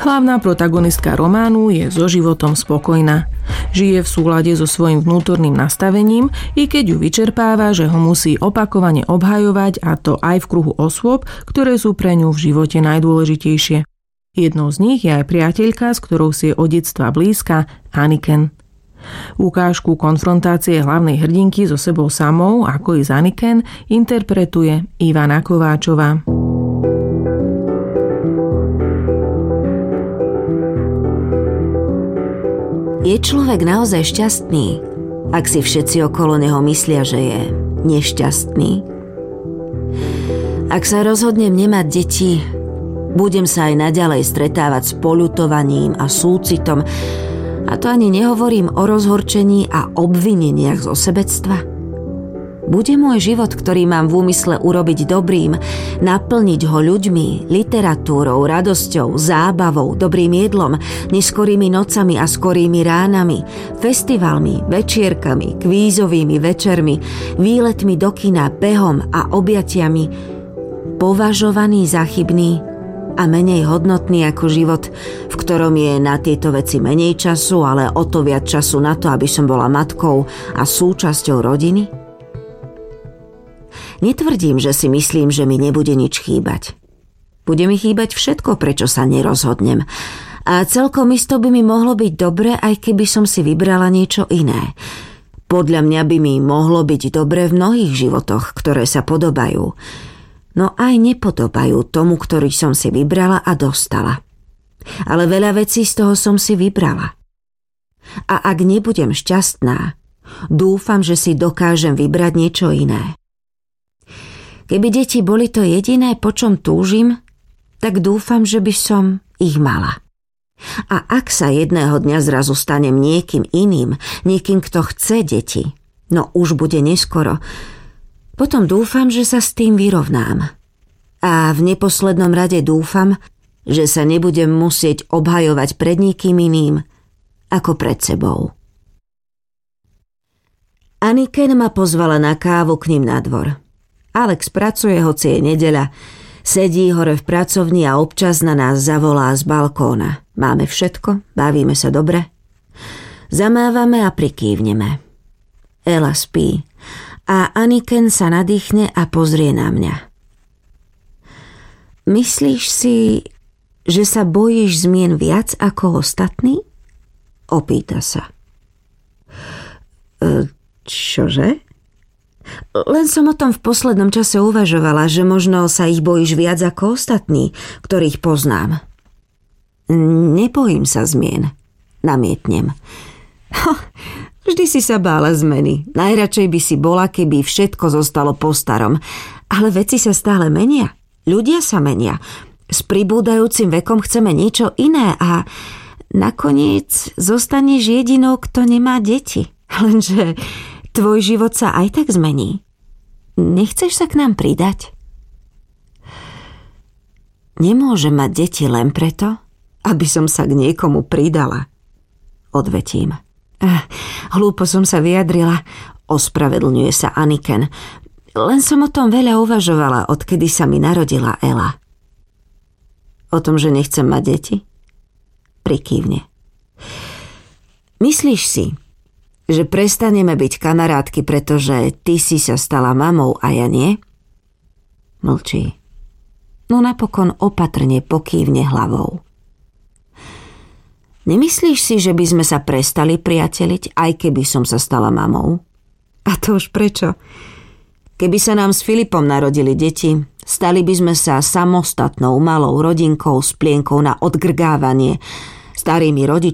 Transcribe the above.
Hlavná protagonistka románu je so životom spokojná. Žije v súlade so svojím vnútorným nastavením, i keď ju vyčerpáva, že ho musí opakovane obhajovať, a to aj v kruhu osôb, ktoré sú pre ňu v živote najdôležitejšie. Jednou z nich je aj priateľka, s ktorou si je od detstva blízka, Aniken. Ukážku konfrontácie hlavnej hrdinky so sebou samou, ako i z Aniken, interpretuje Ivana Kováčová. Je človek naozaj šťastný, ak si všetci okolo neho myslia, že je nešťastný? Ak sa rozhodnem nemať deti, budem sa aj naďalej stretávať s poľutovaním a súcitom, a to ani nehovorím o rozhorčení a obvineniach zo sebectva. Bude môj život, ktorý mám v úmysle urobiť dobrým, naplniť ho ľuďmi, literatúrou, radosťou, zábavou, dobrým jedlom, neskorými nocami a skorými ránami, festivalmi, večierkami, kvízovými večermi, výletmi do kina, behom a objatiami, považovaný za chybný a menej hodnotný ako život, v ktorom je na tieto veci menej času, ale o to viac času na to, aby som bola matkou a súčasťou rodiny? Netvrdím, že si myslím, že mi nebude nič chýbať. Bude mi chýbať všetko, prečo sa nerozhodnem. A celkom isto by mi mohlo byť dobre, aj keby som si vybrala niečo iné. Podľa mňa by mi mohlo byť dobre v mnohých životoch, ktoré sa podobajú. No aj nepodobajú tomu, ktorý som si vybrala a dostala. Ale veľa vecí z toho som si vybrala. A ak nebudem šťastná, dúfam, že si dokážem vybrať niečo iné. Keby deti boli to jediné, po čom túžim, tak dúfam, že by som ich mala. A ak sa jedného dňa zrazu stanem niekým iným, niekým, kto chce deti, no už bude neskoro, potom dúfam, že sa s tým vyrovnám. A v neposlednom rade dúfam, že sa nebudem musieť obhajovať pred nikým iným ako pred sebou. Aniken ma pozvala na kávu k ním na dvor. Alex pracuje, hoci je nedeľa, sedí hore v pracovni a občas na nás zavolá z balkóna. Máme všetko, bavíme sa dobre. Zamávame a prikývneme. Ela spí a Aniken sa nadýchne a pozrie na mňa. Myslíš si, že sa bojíš zmien viac ako ostatní? Opýta sa. Čože? Len som o tom v poslednom čase uvažovala, že možno sa ich bojíš viac ako ostatní, ktorých poznám. Nebojím sa zmien, namietnem. Vždy si sa bála zmeny. Najradšej by si bola, keby všetko zostalo po starom. Ale veci sa stále menia. Ľudia sa menia. S pribúdajúcim vekom chceme niečo iné a nakoniec zostaneš jedinou, kto nemá deti. Lenže tvoj život sa aj tak zmení. Nechceš sa k nám pridať? Nemôžem mať deti len preto, aby som sa k niekomu pridala. Odvetím. Hlúpo som sa vyjadrila. Ospravedlňuje sa Aniken. Len som o tom veľa uvažovala, odkedy sa mi narodila Ela. O tom, že nechcem mať deti? Prikývne. Myslíš si, že prestaneme byť kamarátky, pretože ty si sa stala mamou a ja nie? Mlčí. No napokon opatrne pokývne hlavou. Nemyslíš si, že by sme sa prestali priateliť, aj keby som sa stala mamou? A to už prečo? Keby sa nám s Filipom narodili deti, stali by sme sa samostatnou malou rodinkou s plienkou na odgrgávanie, starými rodičmi,